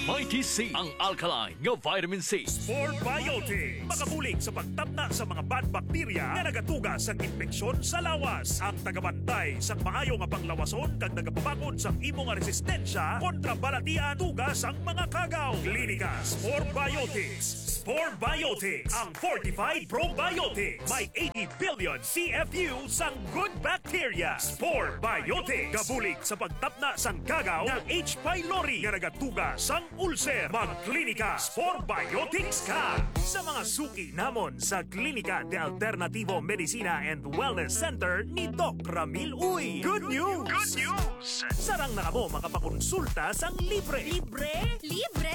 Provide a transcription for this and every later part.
Mighty C, ang alkaline nga vitamin C. Spore Biotics, makabulig sa pagtapna sa mga bad bacteria nga nagatuga sa infeksyon sa lawas. Ang tagabantay sa maayo nga panglawason kag nagapabakod sa imo nga resistensya kontra balatian tuga sang mga kagaw. Klinika Spore Biotics. Spore Biotics, ang fortified probiotics. May 80 billion CFU sang good bacteria. Spore Biotics, kabulig sa pagtapna sang kagaw ng H. pylori nga nagatuga sang ulcer. Magklinika Spore Biotics ka! Sa mga suki namon sa Klinika de Alternativo Medicina and Wellness Center ni Doc Ramil Uy. Good news! Good news! Sarang na mo makapakonsulta sang libre. Libre? Libre!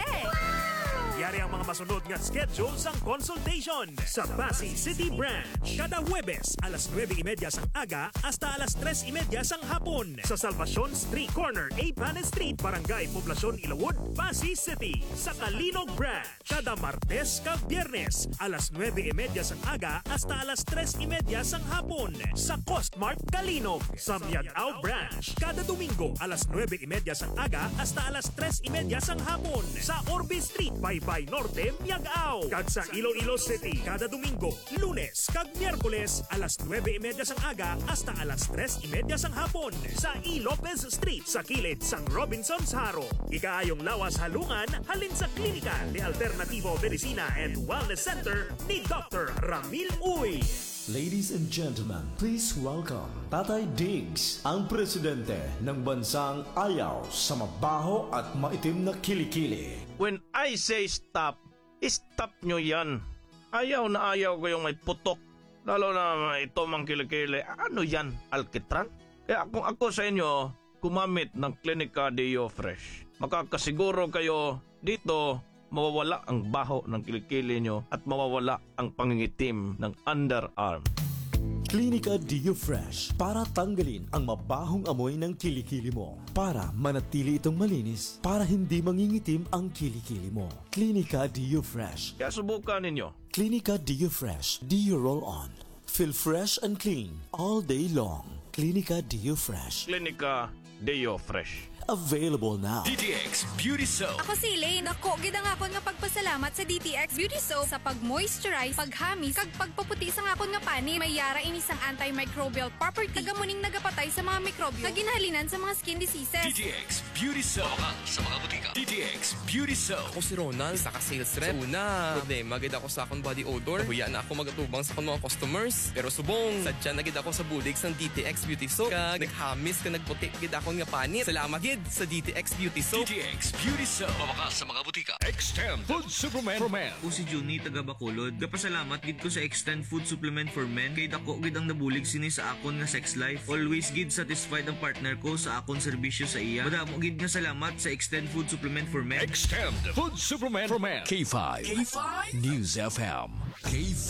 Yari ang mga masunod nga schedule sang consultation sa Pasig City Branch. Kada Huwebes, alas 9:30 sang aga hasta alas 3:30 sang hapon. Sa Salvacion Street Corner, A. Panes Street, Barangay Poblacion, Ilawod, Pasig City. Sa Kalinog Branch, kada Martes kag Biyernes, alas 9:30 sang aga hasta alas 3:30 sang hapon. Sa Costmart, Kalinog. Sa Miagao Branch, kada Domingo, alas 9:30 sang aga hasta alas 3:30 sang hapon. Sa Orbe Street, Baybay Norte, Miagao. Kag sa Iloilo City, kada Domingo, Lunes kag Miyerkules, alas 9:30 sang aga hasta alas 3:30 sang hapon. Sa E. Lopez Street, sa kilid sang Robinson's Haro. Ikaayong lawas halungan, halin sa Klinika de Alternativo Medicina and Wellness Center ni Dr. Ramil Uy. Ladies and gentlemen, please welcome Tatay Diggs, ang presidente ng bansang ayaw sa mabaho at maitim na kilikili. When I say stop, stop nyo yan. Ayaw na ayaw ko yung may putok. Lalo na ito mang kilikili. Ano yan? Alkitran? Kaya kung ako sa inyo, kumamit ng Klinika Deo Fresh. Makakasiguro kayo dito mawawala ang baho ng kilikili nyo at mawawala ang pangingitim ng underarm. Klinika Deo Fresh para tanggalin ang mabahong amoy ng kilikili mo. Para manatili itong malinis, para hindi mangingitim ang kilikili mo. Klinika Deo Fresh. Kaya subukan ninyo. Klinika Deo Fresh. Deo Roll On. Feel fresh and clean all day long. Klinika Deo Fresh. Klinika Deo Fresh. Available now. DTX Beauty Soap. Ako si Elaine. Ako, gidang akon nga pagpasalamat sa DTX Beauty Soap sa pag-moisturize, paghamis, kag pagpaputi sa akon nga pani. May yara ini sang antimicrobial property. Tagamuning nagapatay sa mga mikrobyo. Kaginhalinan sa mga skin diseases. DTX Beauty Soap. Sa mga butika. DTX Beauty Soap. Ako si Ronald, isa ka sales rep. Una, problema gid ako sa akong body odor. Huya na ako magatubang sa akong mga customers. Pero subong, sadya na gid ako sa bulig sang DTX Beauty Soap. Kag naghamis ka nagputi gid akong nga panit. Salamat gid sa DTX Beauty Soap. DTX Beauty Soap. Mabakas sa mga butika. Extend Food Supplement for Men. Ako si Juni, taga Bacolod. Kapasalamat gid ko sa Extend Food Supplement for Men. Kay dako gid ang nabulig sini sa akon nga sex life. Always gid satisfied ang partner ko sa akon serbisyo sa iya. Madamo gid nga salamat sa Extend Food Supplement for Men. Extend Food Supplement for Men. K5. News FM. K5.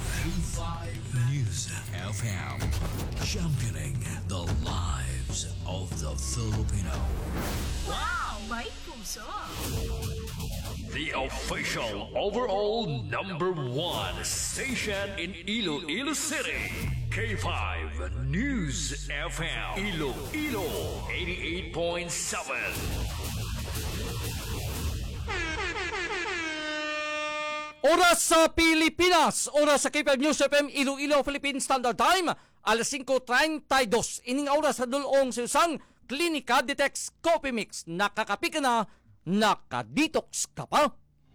News FM. Championing the lives of the Filipino. Wow! May puso! The official overall #1 station in Iloilo City. K5 News FM. Iloilo 88.7. Oras sa Pilipinas, oras sa K5 News FM Iloilo Philippine Standard Time, alas 5:32. Ining oras sa dulong sa isang Klinika Detox Coffee Mix. Nakakapi ka na, nakadetox ka pa.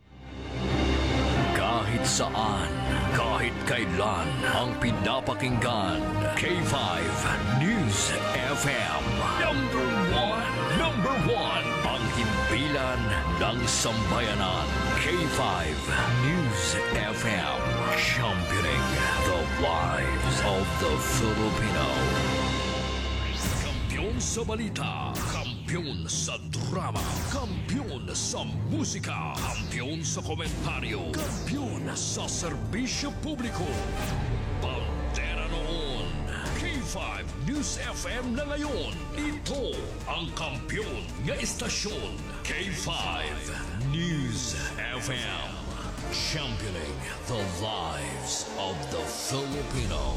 Kahit saan, kahit kailan, ang pinapakinggan. K5 News FM. Number one, ang himpilan ng sambayanan. K5 News FM. Championing the lives of the Filipino. Kampiyon sa balita, kampiyon sa drama, kampiyon sa musika, kampiyon sa komentaryo, kampiyon sa serbisyo publiko. Pantera noon, K5 News FM na ngayon. Ito ang kampiyon nga istasyon. K5 News FM. Championing the lives of the Filipino.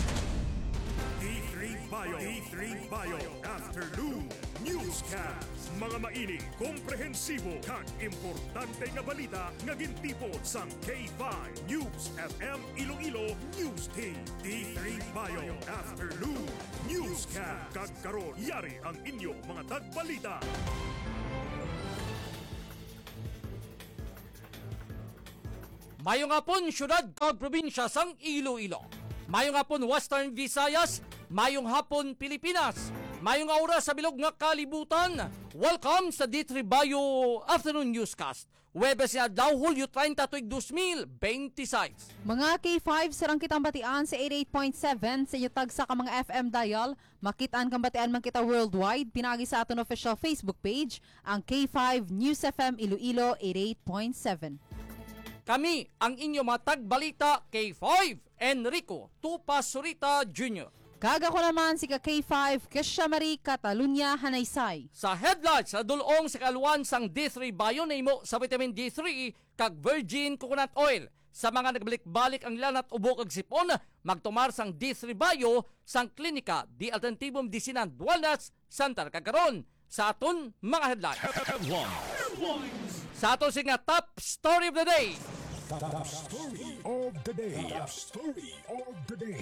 D3 Bio Afternoon Newscast mga maini, komprehensibo, kag importante nga balita nga gintipon sang K5 News FM Iloilo News Team. D3 Bayo Afternoon Newscast. Kag karon yari ang inyo mga tagbalita. Mayong hapon, syudad kag probinsya sang Iloilo. Mayong hapon, Western Visayas. Mayong hapon, Pilipinas. Mayong oras sa bilog nga kalibutan. Welcome sa D3 Bayo Afternoon Newscast. Webes niya daw Hulyo 30 tuig 2026. Mga K5 sarang kitang batian sa 88.7 sa inyo tagsa ka mga FM dial. Makitaan kang batian man kita worldwide. Pinagi sa aton official Facebook page, ang K5 News FM Iloilo 88.7. Kami ang inyo matagbalita K5 Enrico Tupas Surita Jr. Kaga ko naman si K5 Kesha Marie Catalunya Hanaysay. Sa headlines sa dulong sa kaluan sang D3 Bayo na imo sa vitamin D3 kag virgin coconut oil. Sa mga nagbalik-balik ang lanat ubo kag sipon, magtumar sang D3 Bayo sang klinika di Alternatibum Disinan Wellness Center kagaron sa aton mga headlines. Sa aton nga top story of the day. Top story of the day. Top story of the day.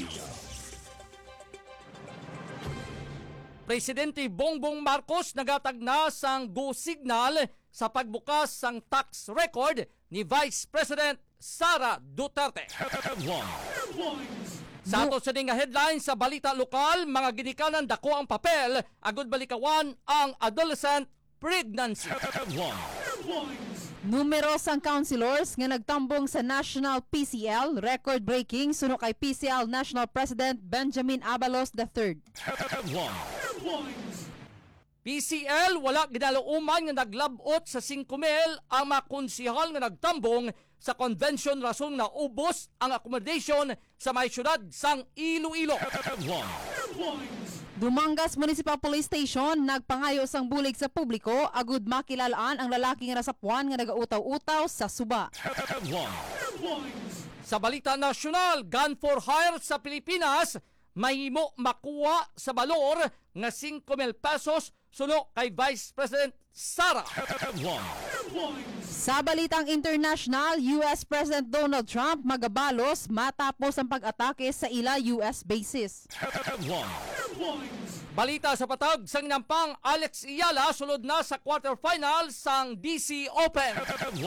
Presidente Bongbong Marcos nagatag na sang go signal sa pagbukas sang tax record ni Vice President Sara Duterte. Sa ato sa nga headline sa balita lokal, mga ginikanan dako ang papel, agud balikawan ang adolescent pregnancy. Numeros ang councilors nga nagtambong sa National PCL, record-breaking suno kay PCL National President Benjamin Abalos III. PCL wala ginalauman nga naglabot sa 5,000 ang mga konsihal nga nagtambong sa convention rason na ubos ang accommodation sa may syudad sang Iloilo. Dumangas Municipal Police Station nagpangayo sang bulig sa publiko agud makilalaan ang lalaki nga nasapuan nga nagautaw-utaw sa Suba. Sa balita nasyonal, gun for hire sa Pilipinas mahimo makuha sa balor nga 5,000 pesos suno kay Vice President Sara. Sa balitang international, US President Donald Trump magabalos matapos ang pag-atake sa ila US bases. Balita sa patag sang nampang Alex Iyala sulod na sa quarterfinal sang DC Open.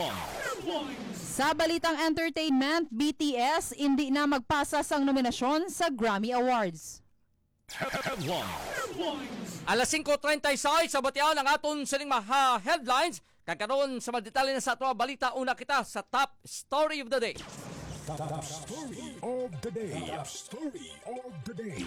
Sa balitang entertainment, BTS hindi na magpasa sang nominasyon sa Grammy Awards. Alas 5:36 sa batian ang aton sining maha headlines. Kakaroon sa madetalye na sa ato balita, una kita sa top story of the day. Top story of the day. Top story of the day.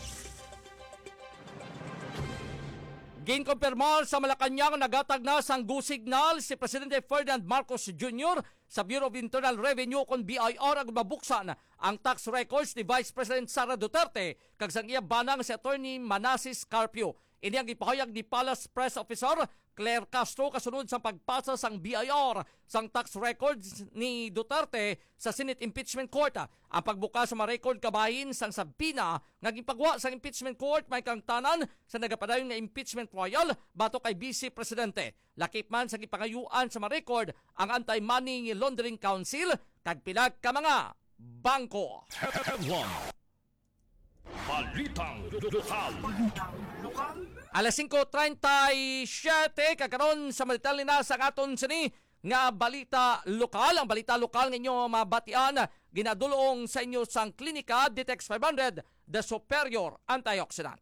Ginkonfirmar sa Malacanang nagatag na sang go signal si Presidente Ferdinand Marcos Jr. sa Bureau of Internal Revenue kon BIR ang mabuksan ang tax records ni Vice President Sara Duterte kag sang iya banang si Attorney Manasseh Carpio. Ini ang ipahayag ni Palace Press Officer Claire Castro kasunod sa pagpasa sang BIR sang tax records ni Duterte sa Senate Impeachment Court. Ang pagbukas sa mga record kabahin sang sabina nga gipagwa sang Impeachment Court may kangtanan sa nagapadayon nga impeachment trial bato kay Vice Presidente. Lakip man sa gipangayuan sa mga record ang Anti-Money Laundering Council kag pilag ka mga bangko. Balitang lokal. Alas 5:37 kakaron sa madetalye na sa aton sini nga balita lokal. Ang balita lokal nga inyo mabatian ginadulong sa inyo sang klinika Ditex 500 The Superior Antioxidant.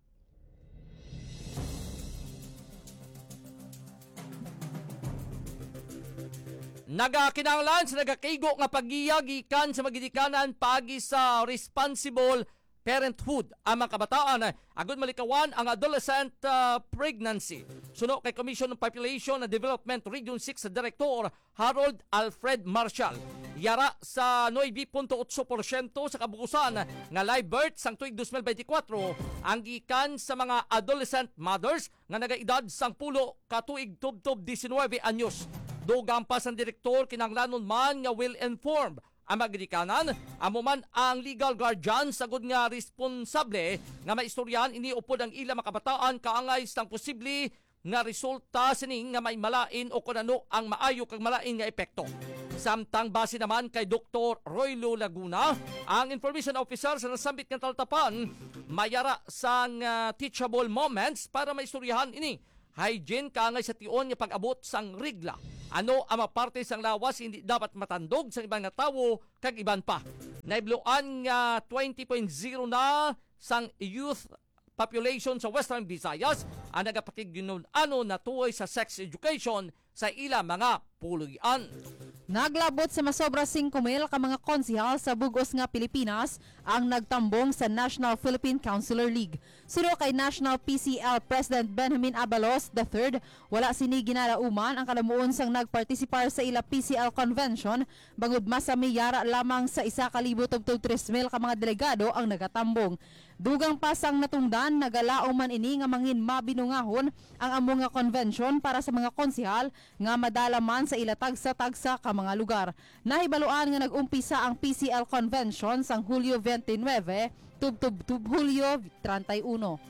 Nagakinahanglan sa nagakaigo nga paggiyagikan sa magidikanan pagi sa responsible parenthood ang mga kabataan agud malikawan ang adolescent pregnancy. Suno kay Commission on Population and Development Region 6 Director Harold Alfred Marshall. Yara sa 9.8% sa kabukusan nga live birth sang tuig 2024 ang gikan sa mga adolescent mothers nga nagaedad sang 10 ka tuig tubtob 19 anyos. Dugang pa sang direktor kinahanglanon man nga well-informed ang magdikanan, amo man ang legal guardian sagud nga responsable nga maistoryan iniupod ang ilang makabataan kaangay sang posible nga resulta sini nga may malain o kunano ang maayo kag malain nga epekto. Samtang base naman kay Dr. Roylo Laguna, ang information officer sa nasambit nga taltapan, mayara sang teachable moments para maistoryahan ini. Hygiene kangay sa tion nga pag-abot sang regla. Ano ang maparte sang lawas hindi dapat matandog sa ibang nga tawo kag iban pa. Naibloan nga 20.0 na sang youth population sa Western Visayas ang nagapakigino-ano na tuoy sa sex education sa ila mga puloy-an. Naglabot sa masobra 5,000 ka mga konsihal sa bugos nga Pilipinas ang nagtambong sa National Philippine Counselor League. Suno kay National PCL President Benjamin Abalos III, wala sini ginalauman ang kalamuon sang nagpartisipar sa ila PCL Convention, bangod masamiyara lamang sa 1,300 ka mga delegado ang nagatambong. Dugang pasang natungdan, nagalao man ini nga mangin mabinungahon ang among nga convention para sa mga konsihal nga madalaman sa ila tagsa-tagsa ka mga lugar. Nahibaluan nga nag-umpisa ang PCL Convention sang Hulyo 29 tub Hulyo 31.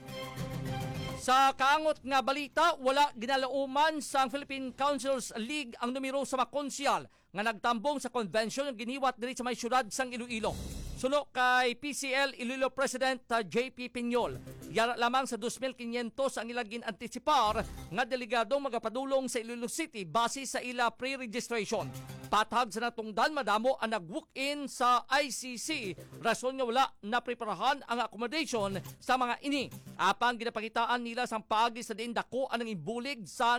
Sa kaangot nga balita, wala ginalauman sa Philippine Counselors League ang numero sa mga konsyal nga nagtambong sa convention nga giniwat diri sa may syudad sang Iloilo. Suno kay PCL Iloilo President JP Piñol, yara lamang sa 2,500 ang ilagin antisipar nga delegadong magapadulong sa Iloilo City base sa ila pre-registration. Patag sa natungdan, madamo ang nag-walk-in sa ICC. Rason nga wala na preparahan ang accommodation sa mga ini. Apang ginapakitaan nila sa paagi sa diin dako ang imbulig sa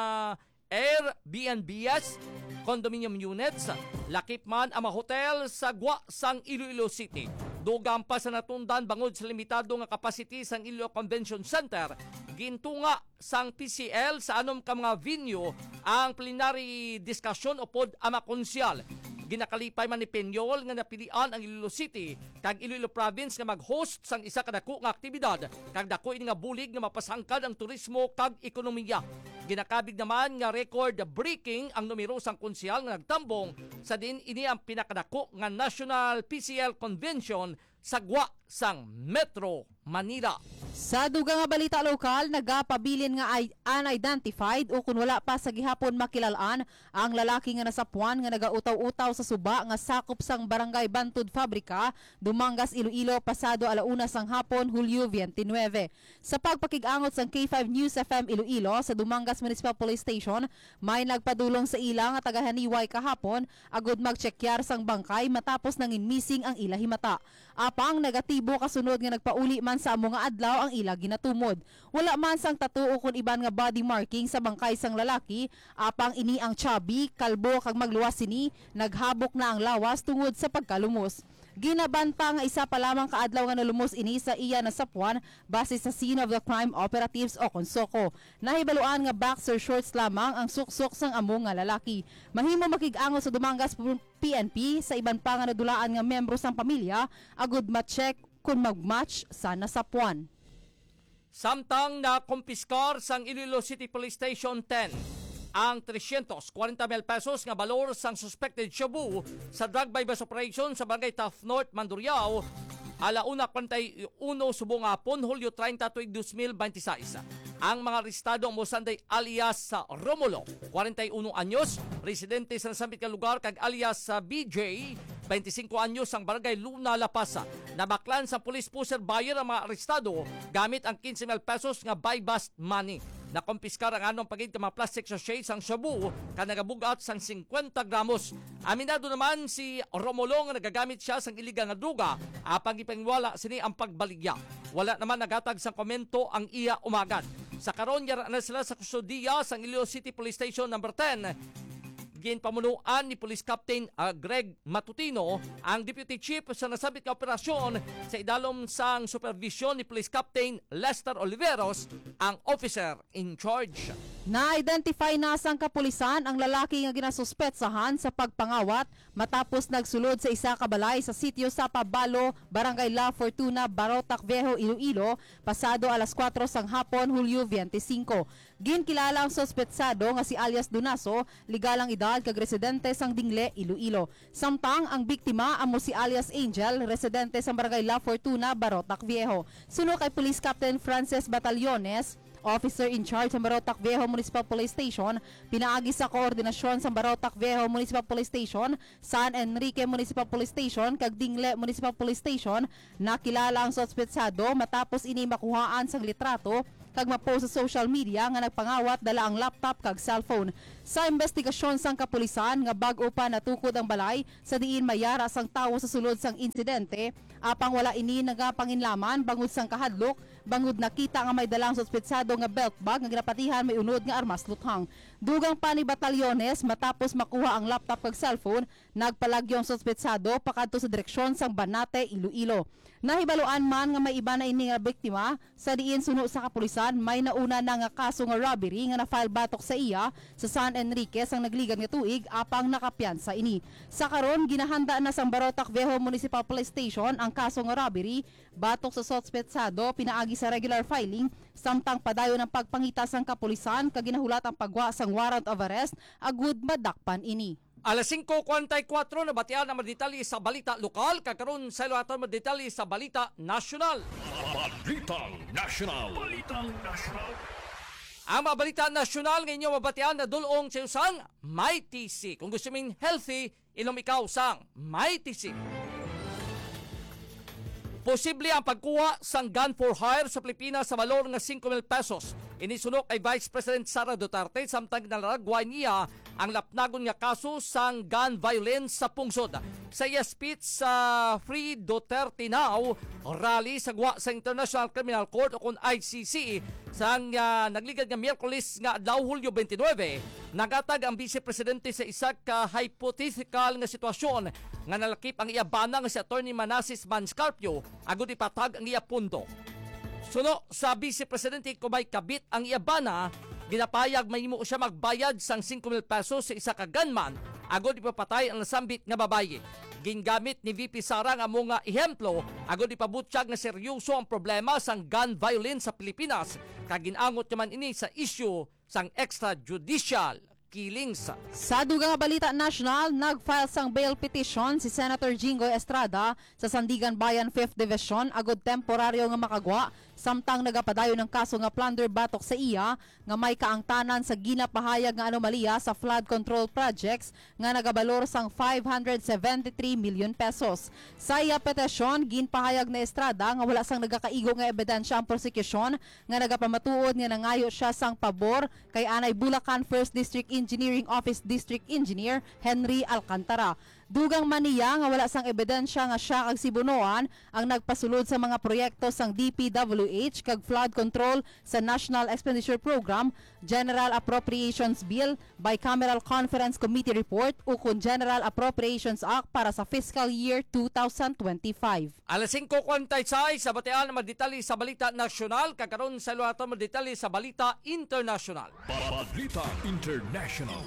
Airbnbs, condominium units, lakip man ang mga hotel sa Gwa sang Iloilo City. Dugang pa sa natundan bangod sa limitado nga capacity sang Iloilo Convention Center, gintunga sang PCL sa anom ka mga venue ang plenary discussion upod ang mga konsyal. Ginakalipay man ni Peñol nga napilian ang Iloilo City kag Iloilo Province nga mag-host sang isa ka dako nga aktibidad kag dako ini nga bulig nga mapasangkad ang turismo kag ekonomiya. Ginakabig naman nga record-breaking ang numero sang konsyal nga nagtambong sa din ini ang pinakadako nga National PCL Convention sa Gwa sang Metro Manila. Sa dugang nga balita lokal, nagapabilin nga unidentified o kung wala pa sa gihapon makilalaan ang lalaki nga nasapuan nga nagautaw-utaw sa suba nga sakop sang Barangay Bantud Fabrika, Dumangas, Iloilo, pasado 1:00 sang hapon, Hulyo 29. Sa pagpakig-angot sang K5 News FM Iloilo sa Dumangas Municipal Police Station, may nagpadulong sa ila nga tagahaniway kahapon agud magtsekyar sang bangkay matapos nangin missing ang ila himata. Apang negatibo kasunod nga nagpauli man sa among nga adlaw ang ila ginatumod. Wala man sang tatuo kun iban nga body marking sa bangkay sang lalaki, apang ini ang chubby, kalbo kag magluwas sini, naghabok na ang lawas tungod sa pagkalumos. Ginabanta nga isa pa lamang kaadlaw nga nalumos ini sa iya nasapuan base sa scene of the crime operatives o konsoko. Nahibaluan nga boxer shorts lamang ang suksok sang among nga lalaki. Mahimo makig-angot sa Dumangas PNP sa iban pa nga nadulaan nga membro sang pamilya agud ma-check kung mag-match sa nasapuan. Samtang na kumpiskar sang Iloilo City Police Station 10 ang 340,000 pesos nga balor sang suspected shabu sa drug bypass operation sa Barangay Taft North, Mandurriao, 1:41 subong hapon, Hulyo 30, 2026. Ang mga arestado ang mosanday alias sa Romulo, 41 anyos, residente sa nasambit nga lugar, kag alias sa BJ, 25 anyos ang Barangay Luna, La Pasa. Nabaklan sa police pusher buyer ang mga arestado gamit ang 15,000 pesos nga buy-bust money. Nakumpiskar ang anong pagid mga plastic sachets ang shabu ka nagabugat sang 50 gramos. Aminado naman si Romulo nga nagagamit siya sang iligang nga druga, apang ipangwala sini ang pagbaligya. Wala naman nagatag sang komento ang iya umagad. Sa karon yara na sila sa kustodiya sang Iloilo City Police Station number 10. Ginpamunuan ni Police Captain Greg Matutino, ang Deputy Chief sa nasabit nga operasyon sa idalom sang supervision ni Police Captain Lester Oliveros, ang officer in charge. Na-identify na sang kapulisan ang lalaki nga ginasuspetsahan sa pagpangawat matapos nagsulod sa isa ka balay sa sitio sa Pabalo, Barangay La Fortuna, Barotac Viejo, Iloilo, pasado 4:00 sang hapon, Hulyo 25. Ginkilala ang suspetsado nga si alias Dunaso, ligalang edad kag residente sang Dingle, Iloilo. Samtang ang biktima amo si alias Angel, residente sa Barangay La Fortuna, Barotac Viejo. Suno kay Police Captain Francis Batallones, Officer in charge sa Barotac Viejo Municipal Police Station, pinaagi sa koordinasyon sa Barotac Viejo Municipal Police Station, San Enrique Municipal Police Station, kag Dingle Municipal Police Station, nakilala ang suspetsado matapos ini makuhaan sang litrato kag mapost sa social media nga nagpangawat dala ang laptop kag cellphone. Sa investigasyon sang kapulisan nga bag-o pa natukod ang balay sa diin mayara sang tawo sa sulod sang insidente, apang wala ini nagapanginlaman bangod sang kahadlok, bangod nakita nga may dalang suspetsado nga belt bag nga ginapatihan may unod nga armas luthang. Dugang pa ni batalyones matapos makuha ang laptop kag cellphone, nagpalagyo ang suspetsado pakadto sa direksyon sang Banate, Iloilo. Nahibaluan man nga may iba na ini nga biktima sa diin suno sa kapulisan, may nauna na nga kaso nga robbery nga na-file batok sa iya sa San Enrique sang nagligan nga tuig apang nakapiyansa ini. Sa karon ginahanda na sang Barotac Viejo Municipal Police Station ang kaso nga robbery batok sa suspetsado, pinaagi sa regular filing samtang padayon ng pagpangita sang kapulisan kag ginahulat ang pagwa sang warrant of arrest agud madakpan ini. Alas 5:44 na batian na madetali sa balita lokal, kakaroon sa iluatan madetali sa balita nasyonal. Balitang National. Ang mga balita nasyonal ngayon yung mabatian na dulong sa usang may TC. Kung gusto ming healthy, inom ikaw sang may TC. Posible ang pagkuha sang gun for hire sa Pilipinas sa valor ng 5,000 pesos. Inisunok ay Vice President Sara Duterte samtang nalaragwan niya ang lapnagon nga kaso sang gun violence sa pungsod. Sa speech sa Free Duterte Now rally sa gwa sa International Criminal Court o kung ICC sang nagligad nga Miyerkules nga adlaw Hulyo 29, nagatag ang Vice Presidente sa isa ka hypothetical nga sitwasyon nga nalakip ang iyabana nga si Attorney Manasseh Manscarpio agud ipatag ang iya punto. Suno sa Vice Presidente kung may kabit ang iyabana, ginapayag mahimo siya magbayad sang 5,000 pesos sa isa ka gunman agod ipapatay ang nasambit nga babaye. Gingamit ni VP Sara nga mga ehemplo agod ipabutsyag nga seryoso ang problema sang gun violence sa Pilipinas kag ginangot naman ini sa issue sang extrajudicial killings. Sa dugang balita national, nag-file sang bail petition si Senator Jingoy Estrada sa Sandigan Bayan 5th Division agod temporaryo nga makagwa samtang nagapadayon ng kaso nga plunder batok sa iya nga may kaangtanan sa ginapahayag nga anomalya sa flood control projects nga nagabalor sang 573 million pesos. Sa iya petisyon, ginpahayag na Estrada nga wala sang nagakaigo nga ebidensya ang prosecution nga nagapamatuod nga nangayo siya sang pabor kay anay Bulacan 1st District Engineering Office District Engineer Henry Alcantara. Dugang maniya nga wala sang ebidensya nga siya kag Sibunoan ang nagpasulod sa mga proyekto sang DPWH kag flood control sa National Expenditure Program, General Appropriations Bill, Bicameral Conference Committee Report o kung General Appropriations Act para sa fiscal year 2025. Alas 5:46 sa batian na madetali sa balita nasyonal, kakaroon sa iluatan madetali sa balita international. Balita International.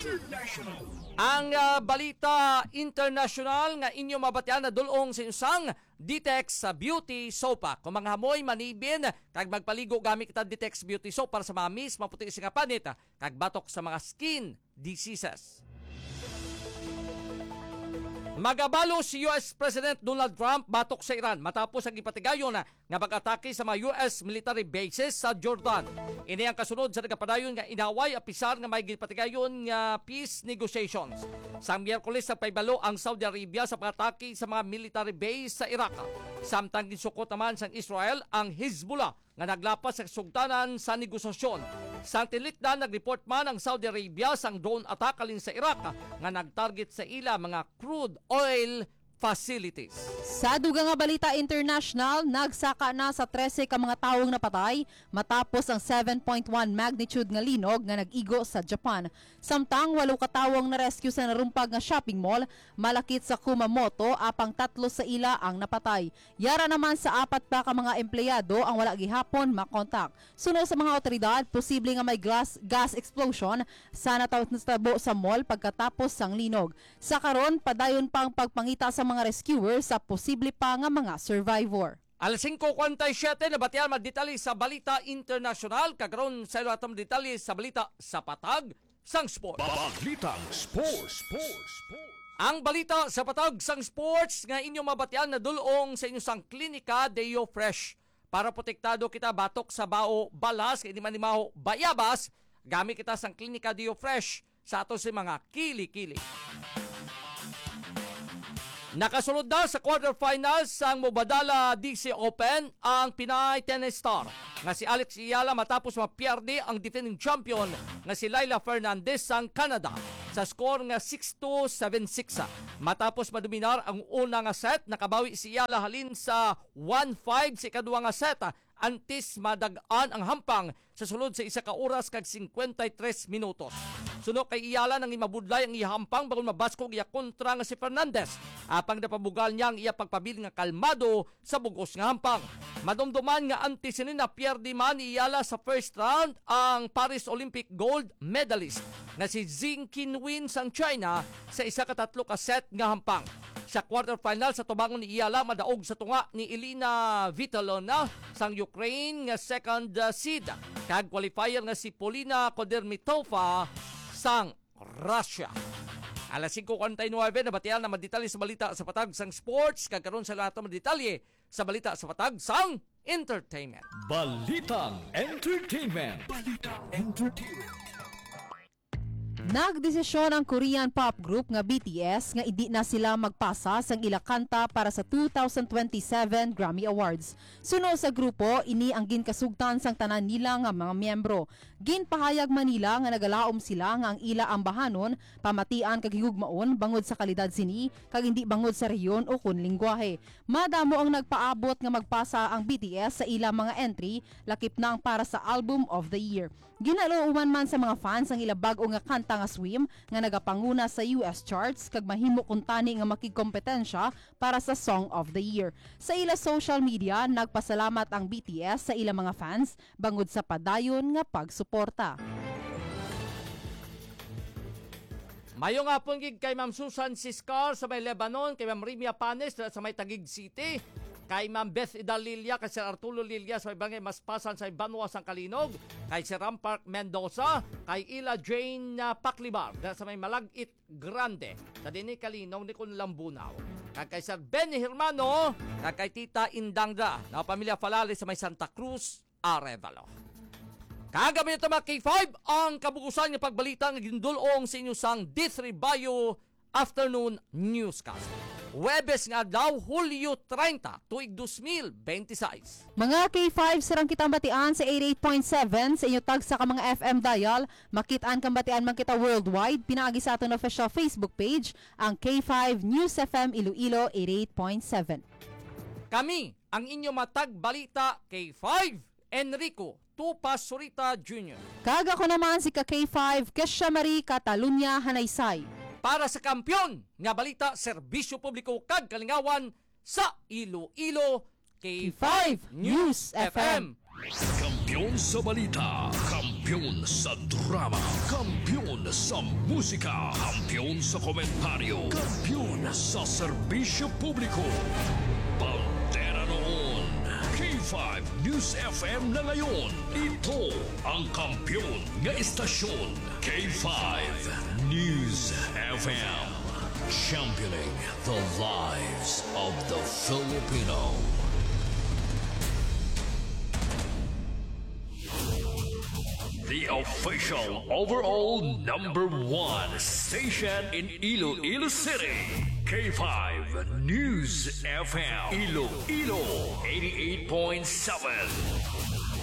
Ang balita international nga inyo mabatian na dulong sa isang Ditex sa Beauty Soap. Kung mga hamoy manibin, kag magpaligo gamit kita Ditex Beauty Soap para sa mga miss, maputi sa panit, kag batok sa mga skin diseases. Magabalo si US President Donald Trump batok sa Iran matapos ang ipatigayon nga pag-atake sa mga US military bases sa Jordan. Ini ang kasunod sa nagapadayon nga inaway apisar nga may gipatigayon nga peace negotiations. Sa Miyerkules sa paybalo ang Saudi Arabia sa pag-atake sa mga military base sa Iraq. Samtang gisukot naman sa Israel ang Hezbollah nga naglapas sa sugdanan sa negosasyon. Sang tilit na nag-report man ang Saudi Arabia sang drone attack alin sa Iraq nga nag-target sa ila mga crude oil facilities. Sa dugang nga balita international, nagsaka na sa 13 ka mga tawong napatay matapos ang 7.1 magnitude nga linog nga nag-igo sa Japan. Samtang 8 ka tawong na-rescue sa narumpag nga shopping mall malakit sa Kumamoto apang 3 sa ila ang napatay. Yara naman sa 4 pa ka mga empleyado ang wala gihapon makontak. Sunod sa mga otoridad, posible nga may gas explosion sa natabo sa mall pagkatapos sang linog. Sa karon, padayon pang pagpangita sa mga rescuers sa posible pa nga mga survivor. Alas 5:47 na batian madetali sa balita international, kagaron sa iluatan madetali sa balita sa patag sang sport. Balitang Sports. Ang balita sa patag sang sports nga inyong mabatian na dulong sa inyong sang Klinika Deo Fresh. para protektado kita batok sa bao balas kay di man limaho bayabas, gamit kita sang Klinika Dio Fresh sa ato si mga kili-kili. Nakasunod na sa quarterfinals sang Mubadala DC Open ang Pinay tennis star nga si Alex Iyala matapos mapiyerde ang defending champion nga si Laila Fernandez sang Canada sa score nga 6-2, 7-6. Matapos madominar ang una nga set, nakabawi si Iyala halin sa 1-5 sa ikaduha nga set antes madagaan ang hampang sa sulod sa 1 ka oras kag 53 minutos. Suno kay Iyala nang imabudlay ang ihampang bagon mabaskog iya kontra nga si Fernandez. Apang napabugal niya ang iya pagpabili nga kalmado sa bugos nga hampang. Madomdoman nga antes ni na pierde man ni Iyala sa first round ang Paris Olympic gold medalist na si Zheng Qinwen sang China sa 1 ka 3 ka set nga hampang. Sa quarterfinal sa tubangon ni Iyala madaog sa tunga ni Elina Svitolina sang Ukraine nga second seed. Kag qualifier nga si Polina Kodermitova sang Russia. Alas 5:49 na batian na madetalye sa balita sa patag sang sports kag karon sa lahat ng madetalye sa balita sa patag sang entertainment. Balitang Entertainment. Nagdesisyon ang Korean pop group nga BTS nga hindi na sila magpasa sang ila kanta para sa 2027 Grammy Awards. Suno sa grupo, ini ang ginkasugtan sang tanan nila nga mga miyembro. Ginpahayag Manila nga nagalaom sila nga ang ila ambahanon, pamatian kag higugmaon bangod sa kalidad sini kag hindi bangod sa rehiyon o kun lingwahe. Madamo ang nagpaabot nga magpasa ang BTS sa ila mga entry lakip nang para sa Album of the Year. Ginalooman man sa mga fans ang ila bag-o nga kanta nga Swim nga nagapanguna sa US charts kag mahimo kuntani nga makigkompetensya para sa Song of the Year. Sa ila social media, nagpasalamat ang BTS sa ila mga fans bangod sa padayon nga pagsuporta. Mayo nga pong gig kay Ma'am Susan Siscar sa may Lebanon, kay Ma'am Rimia Panes sa may Taguig City, kay Ma'am Beth Idalilia, kay Sir Arturo Lilia sa may Bangay Maspasan sa Banwa Sang Kalinog, kay Sir Rampark Mendoza, kay Ila Jane Paclibar sa may Malagit Grande, sa Dini Kalinog ni Kun Lambunaw, kay Sir Benny Hermano, kay Tita Indangda na pamilya Falale sa may Santa Cruz, Arevalo. Kagabi nito mga K5 ang kabukusan ng pagbalita ng gindulong sa inyo sang D3 Bayo Afternoon Newscast. Webes nga daw Hulyo 30, tuig 2026. Mga K5 sarang kitang batian sa 88.7 sa inyo tag sa ka mga FM dial. Makitaan kang batian man kita worldwide. Pinaagi sa aton official Facebook page ang K5 News FM Iloilo 88.7. Kami ang inyo matag balita K5 Enrico Tupas Surita Jr. Kaga ko naman si K5 Kesha Marie Catalunya Hanaysay. Para sa kampyon nga balita serbisyo publiko kag kalingawan sa Iloilo K5 News FM. Kampiyon sa balita, kampiyon sa drama, kampiyon sa musika, kampiyon sa komentaryo, kampiyon sa serbisyo publiko. Pantera noon, K5 News FM na ngayon. Ito ang kampiyon nga istasyon, K5 News FM. Championing the lives of the Filipino. The official overall #1 station in Iloilo City. K5 News FM. Iloilo 88.7.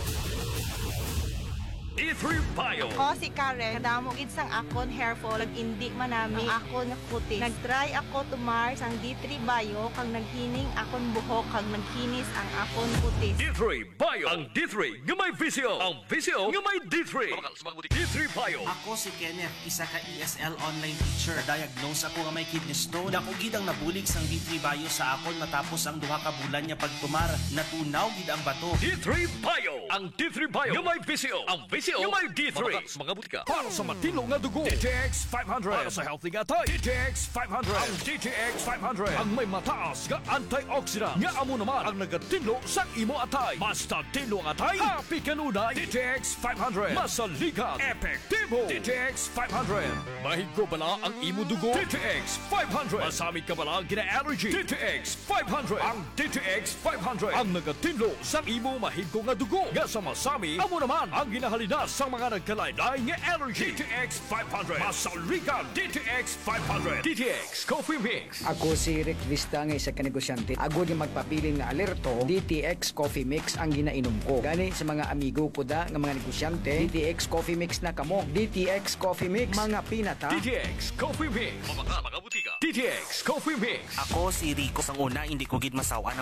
D3 Bayo. Ako si Karen, kadamo gid sang akon hair fall, indi manami ang akon nga kutis. Nagtry ako tumar sang D3 Bayo kag naghining akon buhok kag nagkinis ang akon kutis. D3 Bayo. Ang D3 nga may visyo. Ang visyo nga may D3. D3 Bayo. Ako si Kenneth, isa ka ESL online teacher. Na-diagnose ako nga may kidney stone. Dako gid ang nabulig sang D3 Bayo sa akon matapos ang 2 ka bulan niya pagtumar. Natunaw gid ang bato. D3 Bayo. Ang D3 Bayo nga may visyo. Ang visyo VCO nga may D3. Mga butika. Para sa matino nga dugo, DTX 500. Para sa healthy nga tayo, DTX 500. Ang DTX 500 ang may mataas nga antioxidant nga amo naman ang nagatinlo sa imo atay. Basta tinlo ang atay, happy kanunay. DTX 500 masaligan, epektibo. DTX 500 mahiggo bala ang imo dugo. DTX 500 masamit ka bala gina-allergy. DTX 500 ang DTX 500 ang nagatinlo sa imo mahiggo nga dugo. Nga sa masami, amo naman ang ginahalina sa mga nagkalain-lain nga allergy. DTX 500 masaligan. DTX 500 DTX Coffee Mix. Ako si Rick Vista nga isa ka negosyante. Agod yung magpapili nga alerto, DTX Coffee Mix ang ginainom ko. Gani sa mga amigo ko da nga mga negosyante, DTX Coffee Mix na kamo. DTX Coffee Mix, mga pinata. DTX Coffee Mix. Mga butika. DTX Coffee Mix. Ako si Rico. Sang una, hindi ko gid masawa